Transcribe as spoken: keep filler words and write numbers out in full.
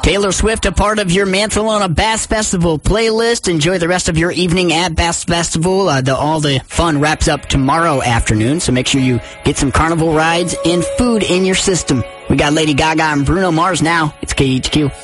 Taylor Swift, a part of your Mantelona Bass Festival playlist. Enjoy the rest of your evening at Bass Festival. Uh, the, all the fun wraps up tomorrow afternoon, so make sure you get some carnival rides and food in your system. We got Lady Gaga and Bruno Mars now. It's K H Q.